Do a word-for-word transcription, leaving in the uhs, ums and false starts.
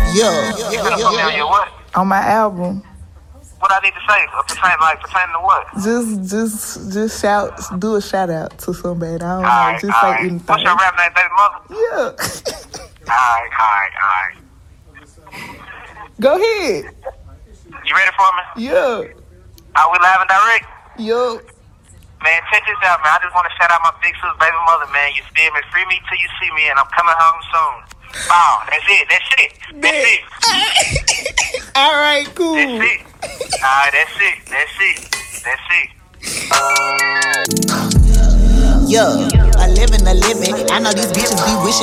Yeah. You finna put me on your what? On my album. What I need to say? Uh, Pertain, like, pertaining to what? Just, just, just shout, do a shout out to somebody. I don't know, Alright, just say alright. anything. What's your rap name, baby mother? Yeah. Alright, alright, alright. Go ahead. You ready for me? Yeah. Are we live and direct? Yo. Man, check this out, man. I just want to shout out my big sis, baby mother, man. You feel me? Free me till you see me, and I'm coming home soon. Oh, that's it. That's it. That's it. All right, cool. That's it. Alright, that's it. That's it. That's it. Yeah, a living, a living. I know these bitches be wishing.